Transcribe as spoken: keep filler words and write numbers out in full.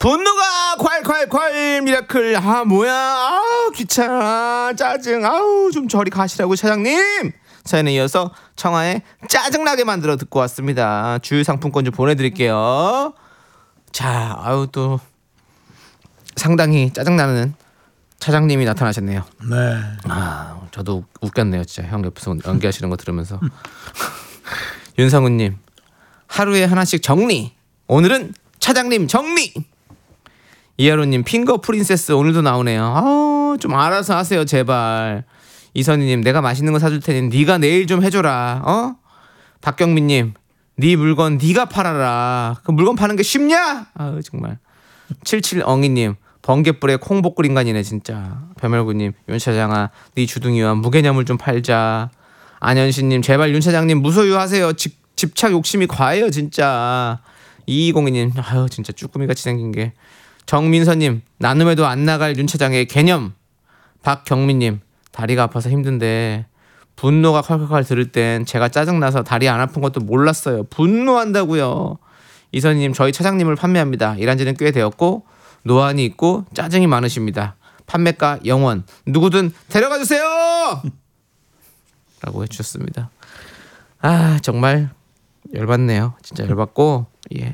분노가 콸콸콸 미라클. 아 뭐야, 아 귀찮아, 짜증, 아우 좀 저리 가시라고 차장님. 사연에 이어서 청하의 짜증나게 만들어 듣고 왔습니다. 주유 상품권 좀 보내드릴게요. 자, 아유 또 상당히 짜증나는 차장님이 나타나셨네요. 네. 아, 저도 웃겼네요, 진짜. 형 옆에서 연기하시는 거 들으면서. 윤성훈님, 하루에 하나씩 정리. 오늘은 차장님 정리. 이하로님, 핑거 프린세스 오늘도 나오네요. 아, 좀 알아서 하세요, 제발. 이선희님, 내가 맛있는 거 사줄 테니 네가 내일 좀 해줘라. 어? 박경민님, 네 물건 네가 팔아라. 그 물건 파는 게 쉽냐? 아, 정말. 칠칠엉이님, 번개불에 콩볶을 인간이네 진짜. 배멸구님, 윤 차장아 네 주둥이와 무개념을 좀 팔자. 안현신님, 제발 윤 차장님 무소유하세요. 집, 집착 욕심이 과해요 진짜. 이이공이님, 아유 진짜 쭈꾸미같이 생긴 게. 정민서님, 나눔에도 안 나갈 윤 차장의 개념. 박경민님, 다리가 아파서 힘든데 분노가 콸콸콸 들을 땐 제가 짜증나서 다리 안 아픈 것도 몰랐어요. 분노한다고요. 이선희님, 저희 차장님을 판매합니다. 일한 지는 꽤 되었고 노안이 있고 짜증이 많으십니다. 판매가 영원. 누구든 데려가 주세요. 라고 해주셨습니다. 아 정말 열받네요. 진짜 열받고, 예,